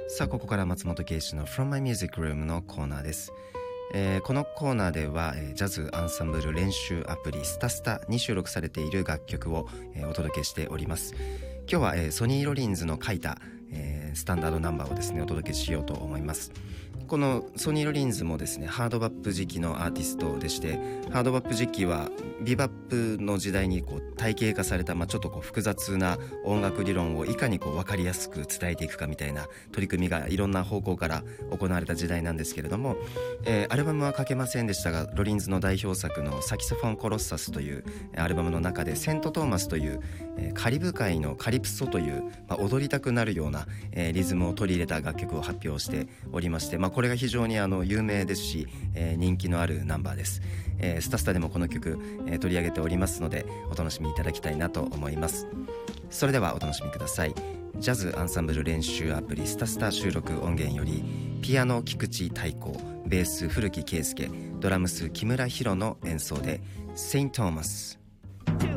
さあここから松本圭司の From My Music Room のコーナーです。このコーナーでは、ジャズアンサンブル練習アプリスタスタに収録されている楽曲を、お届けしております。今日は、ソニー・ロリンズの書いた、スタンダードナンバーをですねお届けしようと思います。このソニー・ロリンズもですねハードバップ時期のアーティストでして、ハードバップ時期はビバップの時代にこう体系化された、ちょっとこう複雑な音楽理論をいかにこう分かりやすく伝えていくかみたいな取り組みがいろんな方向から行われた時代なんですけれども、アルバムは書けませんでしたが、ロリンズの代表作のサキソフォン・コロッサスというアルバムの中でセント・トーマスというカリブ海のカリプソという、踊りたくなるようなリズムを取り入れた楽曲を発表しておりまして、これが非常に有名ですし、人気のあるナンバーです。スタスタでもこの曲、取り上げておりますのでお楽しみいただきたいなと思います。それではお楽しみください。ジャズアンサンブル練習アプリスタスタ収録音源より、ピアノ菊池太鼓、ベース古木圭介、ドラムス木村博の演奏でセイントーマス。